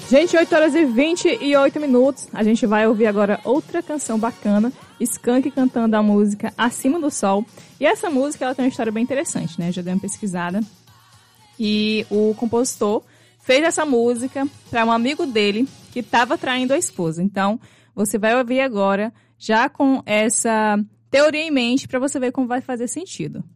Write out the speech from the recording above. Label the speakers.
Speaker 1: Gente, 8 horas e 28 minutos. A gente vai ouvir agora outra canção bacana, Skank cantando a música Acima do Sol. E essa música, ela tem uma história bem interessante, né? Já dei uma pesquisada. E o compositor fez essa música para um amigo dele que estava traindo a esposa. Então, você vai ouvir agora, já com essa teoria em mente, para você ver como vai fazer sentido.